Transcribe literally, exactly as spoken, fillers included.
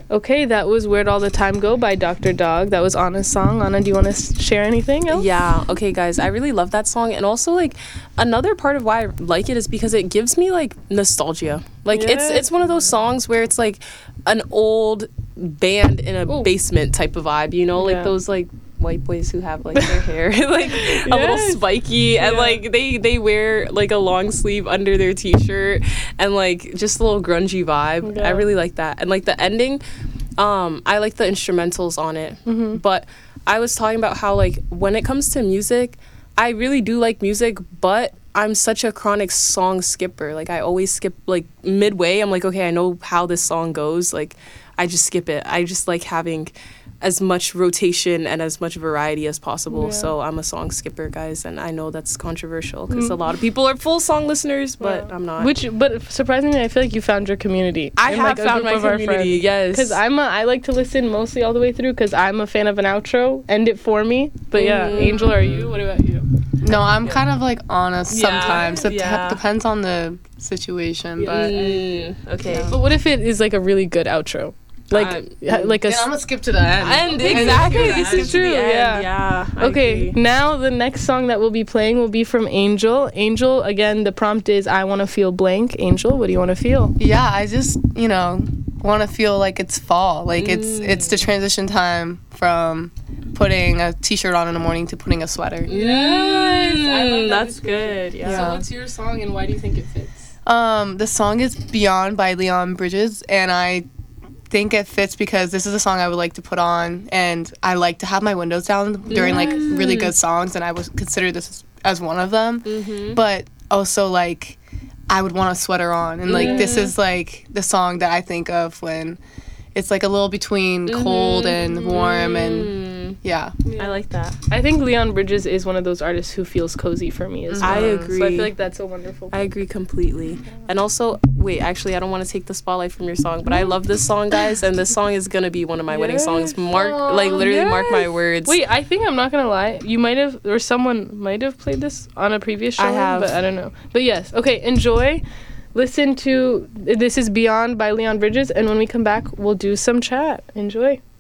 Okay, that was Where'd All the Time Go by Doctor Dog. That was Anna's song. Anna, do you want to share anything else? Yeah, okay, guys, I really love that song. And also, like, another part of why I like it is because it gives me, like, nostalgia. Like, Yeah. it's it's one of those songs where it's, like, an old band in a Ooh. basement type of vibe, you know? Like, Yeah. those, like, white boys who have, like, their hair, like, a little Yes. spiky. And, Yeah. like, they, they wear, like, a long sleeve under their T-shirt. And, like, just a little grungy vibe. Yeah. I really like that. And, like, the ending... Um, I like the instrumentals on it, Mm-hmm. but I was talking about how, like, when it comes to music, I really do like music, but I'm such a chronic song skipper. Like, I always skip, like, midway. I'm like, okay, I know how this song goes. Like, I just skip it. I just like having as much rotation and as much variety as possible. Yeah. So I'm a song skipper, guys, and I know that's controversial because a lot of people are full song listeners, but Yeah. I'm not. Which, but surprisingly, I feel like you found your community. I in, have like, a found group my of our community, friends. yes. Because I'm a, I like to listen mostly all the way through because I'm a fan of an outro. End it for me. But yeah, Mm. Angel, are you? What about you? No, I'm kind of like honest Yeah, sometimes. It yeah. de- depends on the situation, but Mm, okay. But what if it is like a really good outro? Like, Um, ha- like a. then I'm gonna skip to the end. And exactly, This skip is to the true, end. yeah. Yeah. I Okay, agree. now the next song that we'll be playing will be from Angel. Angel, again, the prompt is I want to feel blank. Angel, what do you want to feel? Yeah, I just, you know, want to feel like it's fall. Like it's it's the transition time from putting a t-shirt on in the morning to putting a sweater. Yes, I love that That's description. good. Yeah. Yeah. So what's your song and why do you think it fits? Um, the song is Beyond by Leon Bridges, and I think it fits because this is a song I would like to put on, and I like to have my windows down during like really good songs, and I would consider this as one of them. Mm-hmm. But also like I would want a sweater on, and like this is like the song that I think of when it's like a little between cold and warm, and yeah. I like that. I think Leon Bridges is one of those artists who feels cozy for me as well. I So I agree. feel like that's a wonderful I agree completely. And also, wait, actually, I don't want to take the spotlight from your song, but I love this song, guys, and this song is gonna be one of my wedding songs. Mark, like, literally, mark my Yes. words. Wait, I think I'm not gonna lie. You might have, or someone might have played this on a previous show. I have. but I don't know. But yes, okay. Enjoy. Listen to this is Beyond by Leon Bridges, and when we come back, we'll do some chat. Enjoy.